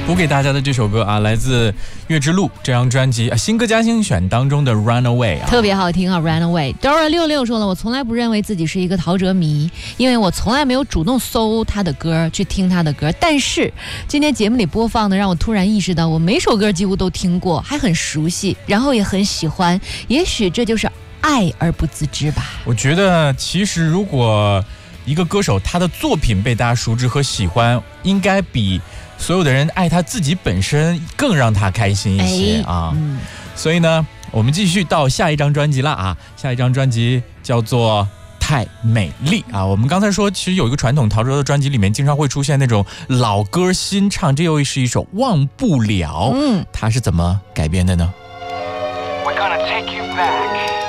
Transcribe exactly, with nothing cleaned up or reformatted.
补给大家的这首歌啊，来自月之路这张专辑、啊、新歌加新选当中的 Runaway 啊， 特别好听啊 Runaway。 Dora 六六说了，我从来不认为自己是一个陶喆迷，因为我从来没有主动搜他的歌去听他的歌，但是今天节目里播放的让我突然意识到，我每首歌几乎都听过，还很熟悉，然后也很喜欢，也许这就是爱而不自知吧。 我觉得其实如果一个歌手他的作品被大家熟知和喜欢，应该比所有的人爱他自己本身更让他开心一些、哎、啊、嗯。所以呢，我们继续到下一张专辑了啊，下一张专辑叫做太美丽啊。我们刚才说，其实有一个传统，陶喆的专辑里面经常会出现那种老歌新唱，这又是一首忘不了。嗯，它是怎么改编的呢？ We're gonna take you back